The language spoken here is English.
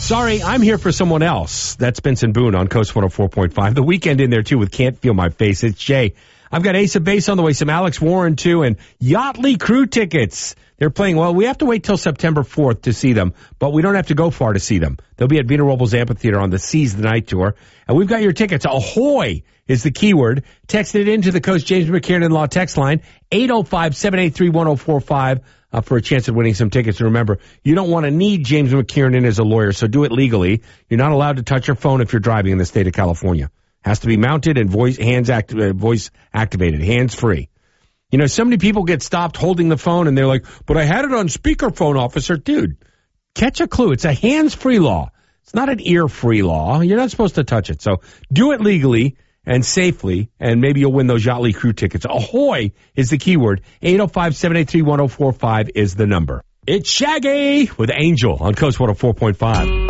Sorry, I'm here for someone else. That's Benson Boone on Coast 104.5. The Weekend in there, too, with Can't Feel My Face. It's Jay. I've got Ace of Base on the way, some Alex Warren, too, and Yachtly Crew tickets. They're playing, well, we have to wait till September 4th to see them, but we don't have to go far to see them. They'll be at Vina Robles Amphitheater on the Seize the Night tour. And we've got your tickets. Ahoy is the keyword. Text it into the Coach James McKiernan Law text line, 805-783-1045. For a chance at winning some tickets. And remember, you don't want to need James McKiernan as a lawyer, so do it legally. You're not allowed to touch your phone if you're driving in the state of California. Has to be mounted and voice activated, hands free. You know, so many people get stopped holding the phone and they're like, but I had it on speakerphone, officer. Dude, catch a clue. It's a hands-free law. It's not an ear-free law. You're not supposed to touch it. So do it legally and safely, and maybe you'll win those Yachtly Crew tickets. Ahoy is the keyword. 805-783-1045 is the number. It's Shaggy with Angel on Coast 104.5.